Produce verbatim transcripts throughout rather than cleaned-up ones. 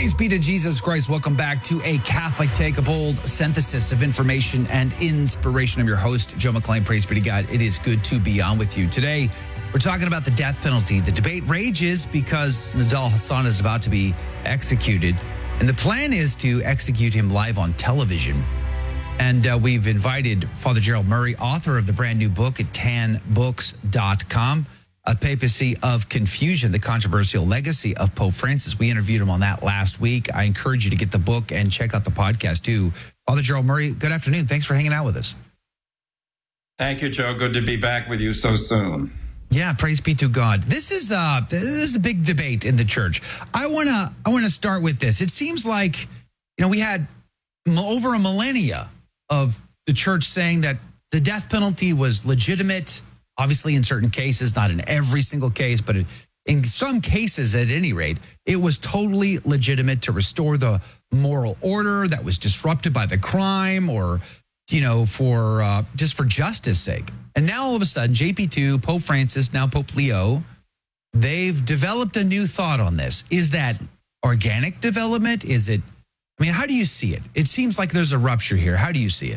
Praise be to Jesus Christ. Welcome back to A Catholic Take, a bold synthesis of information and inspiration. I'm your host, Joe McClain. Praise be to God. It is good to be on with you. Today, we're talking about the death penalty. The debate rages because Nidal Hasan is about to be executed, and the plan is to execute him live on television. And uh, we've invited Father Gerald Murray, author of the brand new book at tan books dot com, A Papacy of Confusion, the Controversial Legacy of Pope Francis. We interviewed him on that last week. I encourage you to get the book and check out the podcast too. Father Gerald Murray, good afternoon. Thanks for hanging out with us. Thank you, Joe. Good to be back with you so soon. Yeah, praise be to God. This is uh this is a big debate in the church. I wanna I wanna start with this. It seems like, you know, we had over a millennia of the church saying that the death penalty was legitimate. Obviously, in certain cases, not in every single case, but in some cases, at any rate, it was totally legitimate to restore the moral order that was disrupted by the crime, or, you know, for uh, just for justice sake. And now all of a sudden, J P two, Pope Francis, now Pope Leo, they've developed a new thought on this. Is that organic development? Is it, I mean, how do you see it? It seems like there's a rupture here. How do you see it?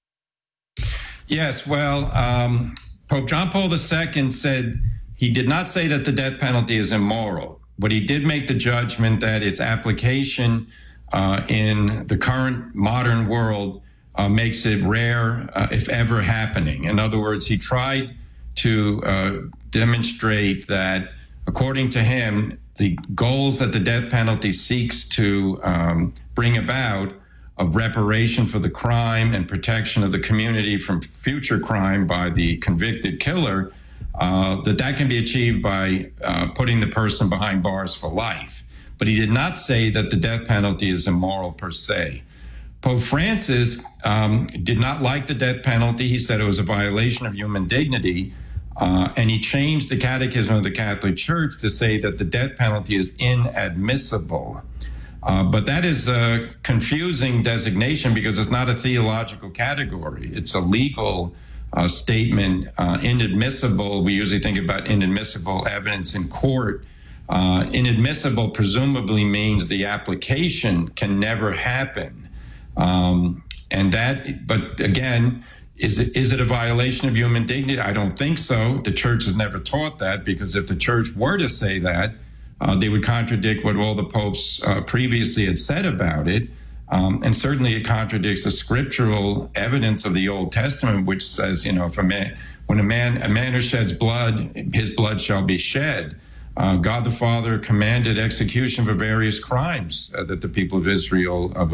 Yes, well, um, Pope John Paul the Second said he did not say that the death penalty is immoral, but he did make the judgment that its application uh, in the current modern world uh, makes it rare, uh, if ever happening. In other words, he tried to uh, demonstrate that, according to him, the goals that the death penalty seeks to um, bring about of reparation for the crime and protection of the community from future crime by the convicted killer, uh, that that can be achieved by uh, putting the person behind bars for life. But he did not say that the death penalty is immoral per se. Pope Francis um, did not like the death penalty. He said it was a violation of human dignity. Uh, and he changed the Catechism of the Catholic Church to say that the death penalty is inadmissible. Uh, but that is a confusing designation because it's not a theological category. It's a legal uh, statement, uh, inadmissible. We usually think about inadmissible evidence in court. Uh, inadmissible presumably means the application can never happen. Um, and that, but again, Is it is it a violation of human dignity? I don't think so. The church has never taught that, because if the church were to say that, uh, they would contradict what all the popes uh, previously had said about it. Um, and certainly it contradicts the scriptural evidence of the Old Testament, which says, you know, if a man, when a man, a man who sheds blood, his blood shall be shed. Uh, God the Father commanded execution for various crimes uh, that the people of Israel uh,